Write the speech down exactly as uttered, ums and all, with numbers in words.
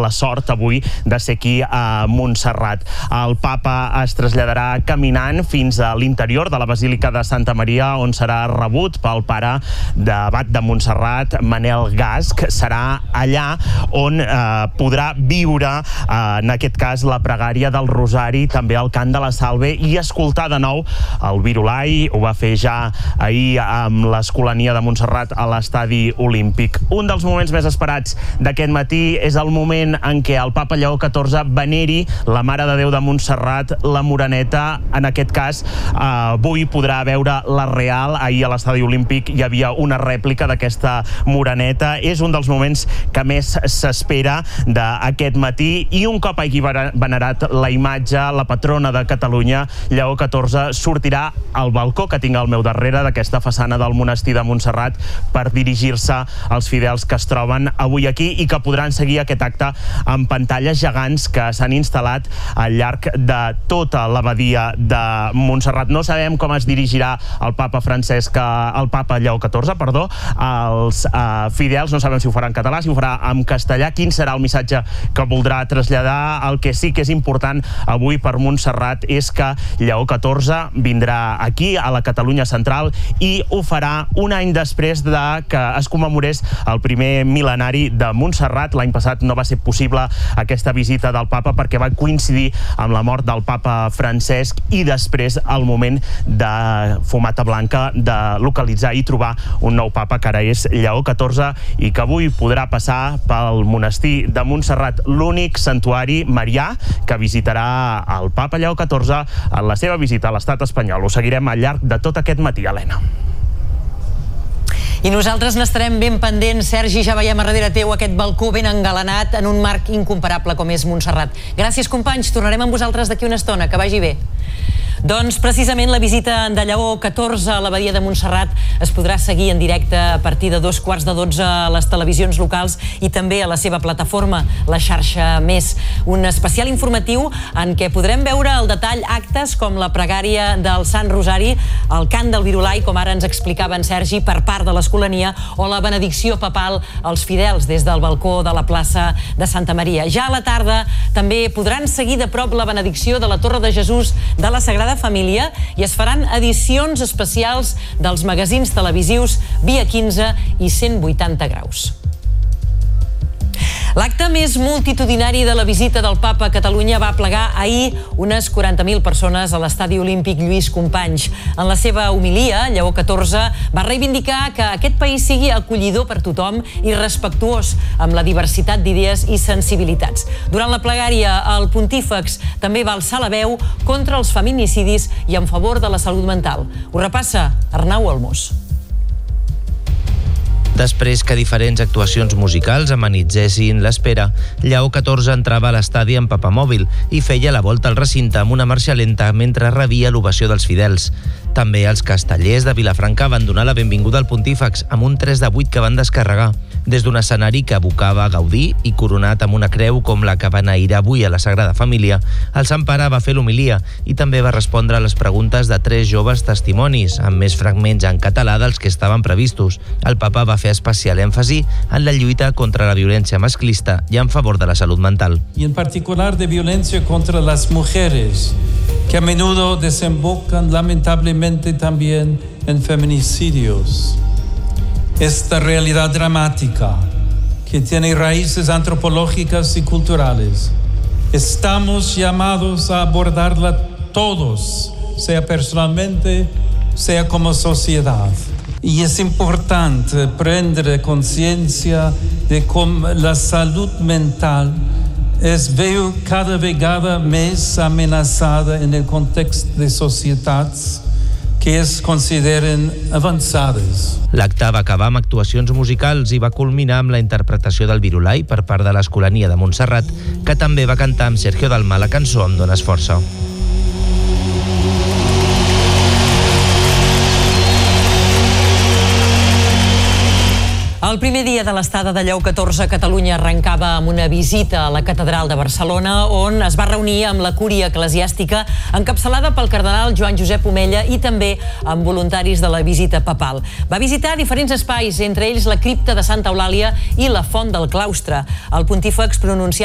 la sort avui de ser aquí a Montserrat. El papa es traslladarà caminant fins a l'interior de la Basílica de Santa Maria, on serà rebut pel pare d'abat de Montserrat, Manel Gasc. Serà allà on eh, podrà viure, eh, en aquest cas, la pregària del Rosari, també el cant de la Salve i escoltar de nou el Virolai. Ho va fer ja ahir amb l'Escolania de Montserrat a l'Estadi Olímpic. Un dels moments més esperats d'aquest matí és el moment en què el papa Lleó catorze veneri la Mare de Déu de Montserrat, la Moreneta. En aquest cas, eh, avui podrà veure la real. Ahir a l'Estadi Olímpic hi havia una rèplica d'aquesta Moreneta. És un dels moments que més s'espera d'aquest matí, i un cop hagi venerat la imatge, la patrona de Catalunya, Lleó catorze sortirà al balcó que tinc al meu darrere d'aquesta façana del monestir de Montserrat per dirigir-se als fidels que es troben avui aquí i que podran seguir aquest acte amb pantalles gegants que s'han instal·lat al llarg de tota l'abadia de Montserrat. No sabem com es dirigirà el papa Francesc, el papa Lleó catorze, perdó, als uh, fidels. No sabem si ho farà en català, si ho farà en castellà, quin serà el missatge que voldrà traslladar. El que sí que és important avui per Montserrat és que Lleó catorze vindrà aquí, a la Catalunya central, i ho farà un any després de que es commemorés el primer mil·lenari de Montserrat. L'any passat no va ser possible aquesta visita del papa perquè va coincidir amb la mort del papa Francesc i després el moment de fumata blanca, de localitzar i trobar un nou papa, que ara és Lleó catorze, i que avui podrà passar pel monestir de Montserrat, l'únic santuari marià que visitarà el papa Lleó catorze en la seva visita a l'estat espanyol. Ho seguirem al llarg de tot aquest matí, Helena. I nosaltres n'estarem ben pendents. Sergi, ja veiem a darrere teu aquest balcó ben engalanat en un marc incomparable com és Montserrat. Gràcies, companys. Tornarem amb vosaltres d'aquí una estona. Que vagi bé. Doncs precisament la visita de Lleó catorze a l'abadia de Montserrat es podrà seguir en directe a partir de dos quarts de dotze a les televisions locals i també a la seva plataforma, la xarxa Més. Un especial informatiu en què podrem veure al detall actes com la pregària del Sant Rosari, el cant del Virolai, com ara ens explicava en Sergi, per part de l'Escolania, o la benedicció papal als fidels des del balcó de la plaça de Santa Maria. Ja a la tarda també podran seguir de prop la benedicció de la Torre de Jesús de la Sagrada Família i es faran edicions especials dels magazins televisius Via quinze i cent vuitanta graus. L'acte més multitudinari de la visita del papa a Catalunya va plegar ahir unes quaranta mil persones a l'Estadi Olímpic Lluís Companys. En la seva homilia, Lleó catorze va reivindicar que aquest país sigui acollidor per tothom i respectuós amb la diversitat d'idees i sensibilitats. Durant la plegària, el pontífex també va alçar la veu contra els feminicidis i en favor de la salut mental. Ho repassa Arnau Olmos. Després que diferents actuacions musicals amenitzessin l'espera, Lleó catorze entrava a l'estadi amb papamòbil i feia la volta al recinte amb una marxa lenta mentre rebia l'ovació dels fidels. També els castellers de Vilafranca van donar la benvinguda al pontífex amb un tres de vuit que van descarregar. Des d'un escenari que evocava Gaudí i coronat amb una creu com la que van aïrar avui a la Sagrada Família, el Sant Pare va fer l'homilia i també va respondre a les preguntes de tres joves testimonis, amb més fragments en català dels que estaven previstos. El papa va fer especial èmfasi en la lluita contra la violència masclista i en favor de la salut mental. Y en particular de violencia contra las mujeres, que a menudo desembocan lamentablemente también en feminicidios. Esta realidad dramática, que tiene raíces antropológicas y culturales, estamos llamados a abordarla todos, sea personalmente, sea como sociedad. Y es importante prendre conciencia de cómo la salud mental es veo cada vegada més amenaçada en el context de societats que es consideren avançades. L'acte va acabar amb actuacions musicals i va culminar amb la interpretació del Virolai per part de l'Escolania de Montserrat, que també va cantar amb Sergio Dalma la cançó Em dones força. El primer dia de l'estada de Lleó catorze a Catalunya arrencava amb una visita a la Catedral de Barcelona, on es va reunir amb la cúria eclesiàstica encapçalada pel cardenal Joan Josep Omella i també amb voluntaris de la visita papal. Va visitar diferents espais, entre ells la cripta de Santa Eulàlia i la font del claustre. El pontífex pronunciava